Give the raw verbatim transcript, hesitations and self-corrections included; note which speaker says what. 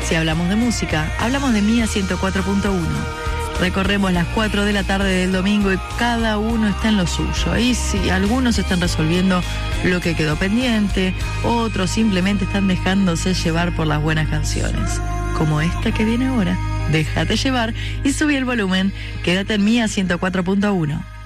Speaker 1: Si hablamos de música, hablamos de Mía ciento cuatro punto uno. Recorremos las cuatro de la tarde del domingo y cada uno está en lo suyo. Y si algunos están resolviendo lo que quedó pendiente, otros simplemente están dejándose llevar por las buenas canciones. Como esta que viene ahora. Déjate llevar y subí el volumen. Quédate en Mía ciento cuatro punto uno.